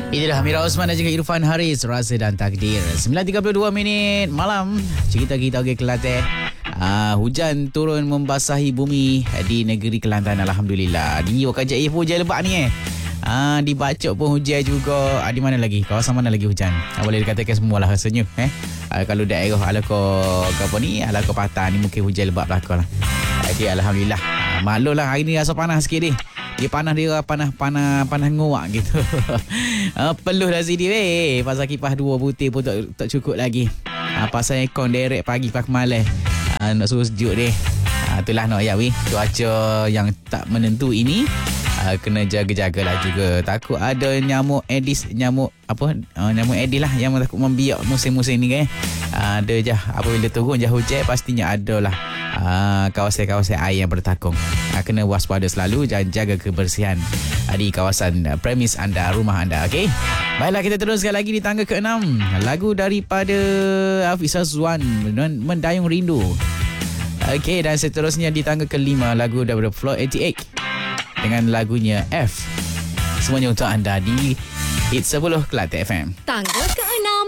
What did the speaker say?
Itulah Mira Osman dan juga Irfan Haris, Rasa dan Takdir. 9.32 malam. Cerita kita ke Kelantan. Hujan turun membasahi bumi di negeri Kelantan. Alhamdulillah. Di Wakajaif pun hujan lebat ni di Bacok pun hujan juga. Di mana lagi? Kawasan mana lagi hujan? Boleh dikatakan semualah rasanya. Kalau daerah Alako Patah ni mungkin hujan lebat belakang lah. Okay, Alhamdulillah. Maklum lah hari ni rasa panas sikit ni. Dia panas ngoak gitu. Peluh dah sini pasal kipas 2 butir pun tak cukup lagi. Pasal aircon direct pagi pas malam. Nak suruh sejuk dia. Itulah nak ayat cuaca yang tak menentu ini. Kena jaga-jagalah juga. Takut ada nyamuk Aedes lah yang takut membiak musim-musim ni kan. Ada je apabila turun je hujan pastinya adalah kawasan-kawasan air yang bertakung. Kena waspada selalu dan jaga kebersihan di kawasan premis anda, rumah anda. Okey. Baiklah, kita teruskan lagi di tangga ke-6. Lagu daripada Hafiz Azwan, Mendayung Rindu. Okey, dan seterusnya di tangga ke-5 lagu daripada Floor 88 dengan lagunya F. Semuanya untuk anda di Hit 10 Kelantan FM. Tangga ke-6.